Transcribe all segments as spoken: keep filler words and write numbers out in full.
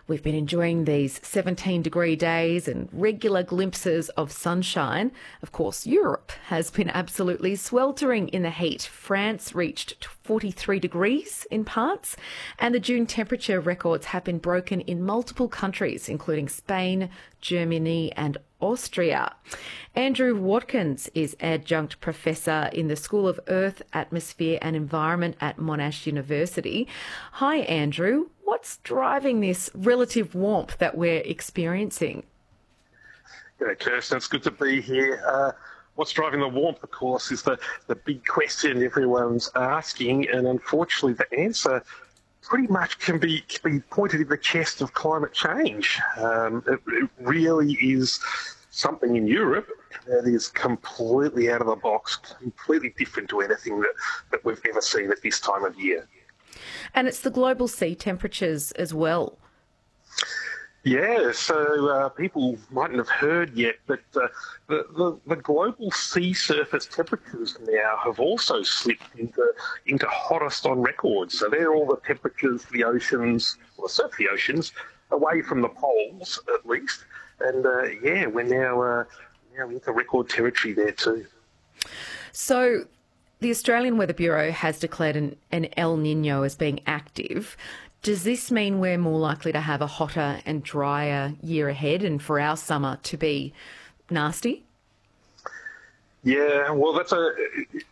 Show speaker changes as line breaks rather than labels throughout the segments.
We've been enjoying these seventeen degree days and regular glimpses of sunshine. Of course, Europe has been absolutely sweltering in the heat. France reached forty-three degrees in parts, and the June temperature records have been broken in multiple countries, including Spain, Germany and Austria. Andrew Watkins is adjunct professor in the School of Earth, Atmosphere and Environment at Monash University. Hi, Andrew. What's driving this relative warmth that we're experiencing?
Yeah, Kirsten, it's good to be here. Uh, what's driving the warmth, of course, is the, the big question everyone's asking, and unfortunately the answer pretty much can be, can be pointed in the chest of climate change. Um, it, it really is something in Europe that is completely out of the box, completely different to anything that, that we've ever seen at this time of year.
And it's the global sea temperatures as well.
Yeah, so uh, people mightn't have heard yet, but uh, the, the, the global sea surface temperatures now have also slipped into, into hottest on record. So they're all the temperatures for the oceans, well, the surface of the oceans, away from the poles at least. And uh, yeah, we're now, uh, now into record territory there too.
So the Australian Weather Bureau has declared an, an El Nino as being active. Does this mean we're more likely to have a hotter and drier year ahead and for our summer to be nasty?
Yeah, well, that's a,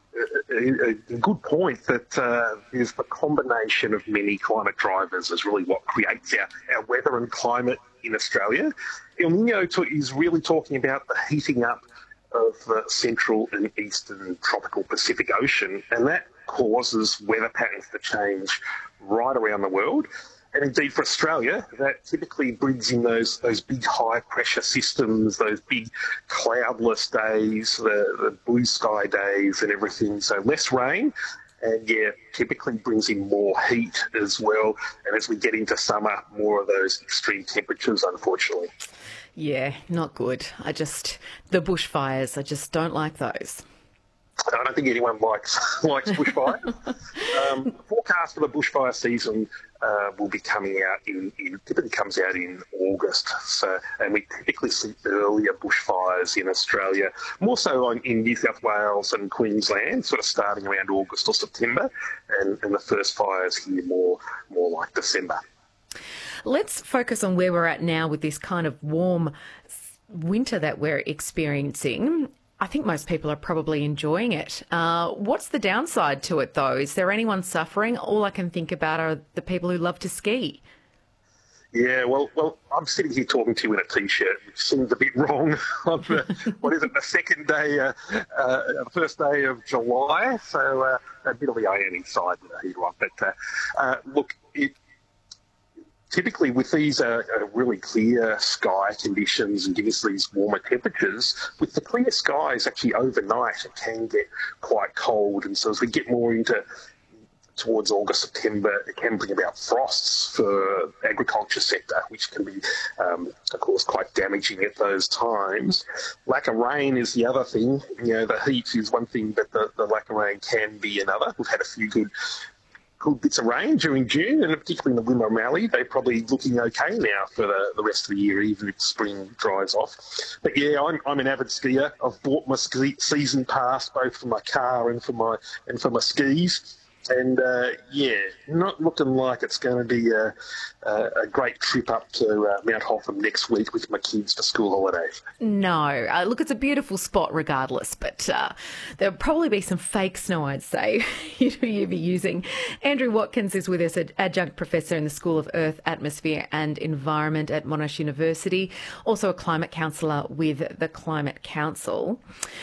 a, a good point, that uh, there's the combination of many climate drivers is really what creates our, our weather and climate in Australia. El Nino is really talking about the heating up of the central and eastern tropical Pacific Ocean, and that causes weather patterns to change right around the world. And indeed for Australia, that typically brings in those those big high pressure systems, those big cloudless days, the, the blue sky days and everything. So less rain, and yeah, typically brings in more heat as well. And as we get into summer, more of those extreme temperatures, unfortunately.
Yeah, not good. I just, the bushfires, I just don't like those.
I don't think anyone likes likes bushfire. um, the forecast for the bushfire season uh, will be coming out in, in typically comes out in August. So, and we typically see earlier bushfires in Australia, more so on, in New South Wales and Queensland, sort of starting around August or September, and, and the first fires here more more like December.
Let's focus on where we're at now with this kind of warm winter that we're experiencing. I think most people are probably enjoying it. Uh, what's the downside to it, though? Is there anyone suffering? All I can think about are the people who love to ski.
Yeah, well, well, I'm sitting here talking to you in a T-shirt, which seems a bit wrong on the, what is it, the second day, uh, uh, the first day of July. So uh, admittedly, I am inside with a heater on. But uh, uh, look, it, typically with these uh, uh, really clear sky conditions and giving us these warmer temperatures, with the clear skies actually overnight it can get quite cold. And so as we get more into towards August, September, it can bring about frosts for the agriculture sector, which can be, um, of course, quite damaging at those times. Lack of rain is the other thing. You know, the heat is one thing, but the, the lack of rain can be another. We've had a few good good bits of rain during June, and particularly in the Wimmera Valley. They're probably looking okay now for the, the rest of the year, even if spring dries off. But yeah, I'm, I'm an avid skier. I've bought my ski season pass both for my car and for my and for my skis. And uh, yeah, not looking like it's going to be a, a, a great trip up to uh, Mount Hotham next week with my kids for school holidays.
No, uh, look, it's a beautiful spot regardless, but uh, there'll probably be some fake snow, I'd say, you'd be using. Andrew Watkins is with us, an adjunct professor in the School of Earth, Atmosphere and Environment at Monash University, also a climate counsellor with the Climate Council.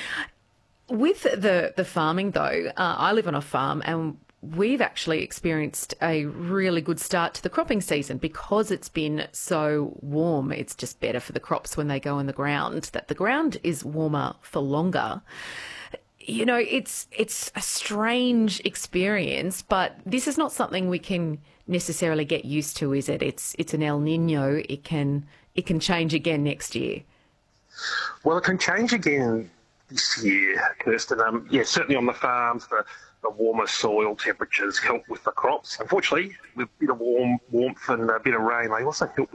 With the, the farming, though, uh, I live on a farm and we've actually experienced a really good start to the cropping season because it's been so warm. It's just better for the crops when they go in the ground, that the ground is warmer for longer. You know, it's it's a strange experience, but this is not something we can necessarily get used to, is it? It's it's an El Nino. It can it can change again next year.
Well, it can change again this year, Kirsten. Um, yeah, certainly on the farms, the the warmer soil temperatures help with the crops. Unfortunately, with a bit of warm warmth and a bit of rain, they also help with